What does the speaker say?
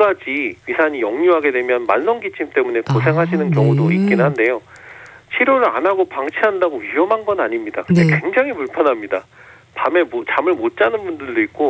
끝까지 위산이 역류하게 되면 만성기침 때문에 고생하시는 경우도 네. 있긴 한데요. 치료를 안 하고 방치한다고 위험한 건 아닙니다. 근데 네. 굉장히 불편합니다. 밤에 잠을 못 자는 분들도 있고